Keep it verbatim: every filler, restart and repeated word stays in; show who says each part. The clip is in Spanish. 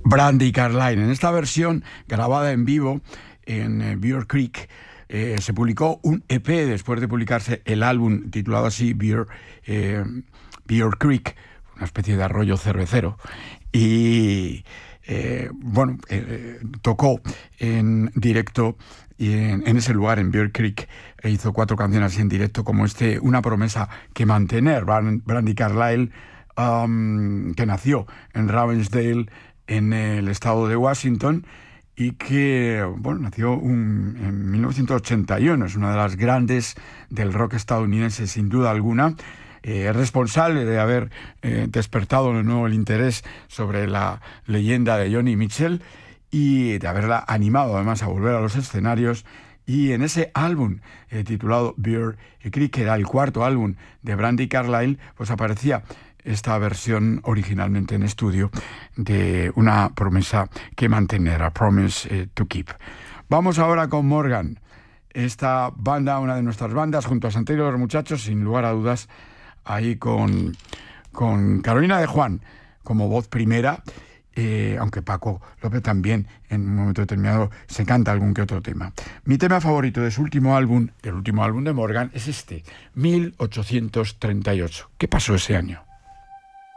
Speaker 1: Brandi Carlile. En esta versión grabada en vivo en eh, Bear Creek, eh, se publicó un E P después de publicarse el álbum titulado así, Bear, eh, Bear Creek, una especie de arroyo cervecero. Y eh, bueno, eh, tocó en directo y en, en ese lugar, en Bear Creek, e hizo cuatro canciones en directo como este, una promesa que mantener. Brandi Carlile, um, que nació en Ravensdale, en el estado de Washington, y que, bueno, nació un, en mil novecientos ochenta y uno, es una de las grandes del rock estadounidense, sin duda alguna. Eh, es responsable de haber eh, despertado de nuevo el interés sobre la leyenda de Joni Mitchell y de haberla animado además a volver a los escenarios. Y en ese álbum eh, titulado Bear Creek, que era el cuarto álbum de Brandi Carlile, pues aparecía esta versión originalmente en estudio de una promesa que mantener, a promise eh, to keep. Vamos ahora con Morgan, esta banda, una de nuestras bandas, junto a Santiago y los Muchachos, sin lugar a dudas, ahí con, con Carolina de Juan como voz primera, eh, aunque Paco López también en un momento determinado se canta algún que otro tema. Mi tema favorito de su último álbum, el último álbum de Morgan, es este, mil ochocientos treinta y ocho. ¿Qué pasó ese año?